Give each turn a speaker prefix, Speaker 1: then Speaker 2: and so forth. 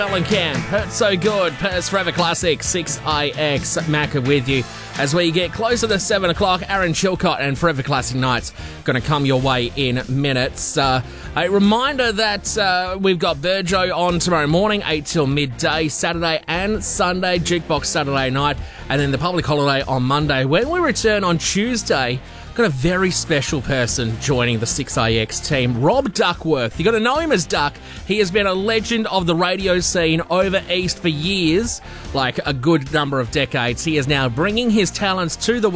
Speaker 1: Alan Camp, Hurt So Good, Perth's Forever Classic, 6IX, Macca with you. As we get closer to 7 o'clock, Aaron Chilcott and Forever Classic Nights going to come your way in minutes. A reminder that we've got Virgo on tomorrow morning, 8 till midday, Saturday and Sunday, Jukebox Saturday night, and then the public holiday on Monday. When we return on Tuesday, got a very special person joining the 6IX team, Rob Duckworth. You got to know him as Duck. He has been a legend of the radio scene over east for years, like a good number of decades. He is now bringing his talents to the